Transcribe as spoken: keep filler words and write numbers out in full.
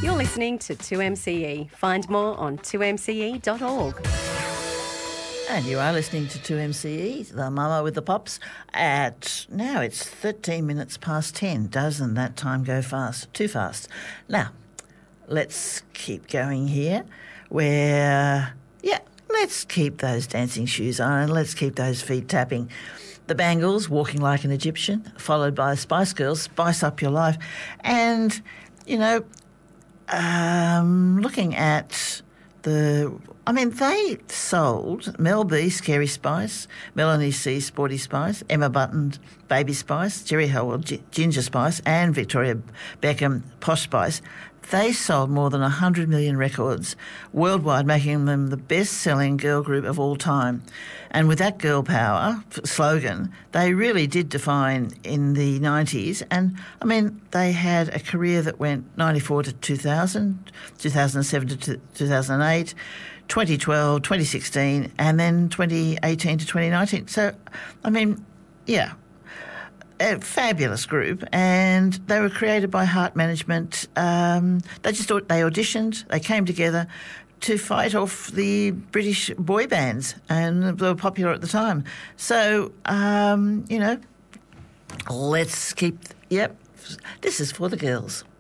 You're listening to two M C E. Find more on two m c e dot org. And you are listening to two M C E, the Mama with the Pops, at now it's thirteen minutes past ten. Doesn't that time go fast? Too fast. Now, let's keep going here where, yeah, let's keep those dancing shoes on and let's keep those feet tapping. The Bangles, Walking Like an Egyptian, followed by Spice Girls, Spice Up Your Life. And, you know, um, looking at the... I mean, they sold Mel B, Scary Spice, Melanie C, Sporty Spice, Emma Button, Baby Spice, Jerry Howell, G- Ginger Spice, and Victoria Beckham, Posh Spice. They sold more than one hundred million records worldwide, making them the best-selling girl group of all time. And with that girl power slogan, they really did define in the nineties. And, I mean, they had a career that went ninety-four to two thousand, two thousand seven to two thousand eight, twenty twelve, twenty sixteen, and then twenty eighteen to twenty nineteen. So, I mean, yeah, a fabulous group, and they were created by Heart Management. Um, they just thought they auditioned, they came together to fight off the British boy bands, and they were popular at the time. So, um, you know, let's keep, yep, this is for the girls.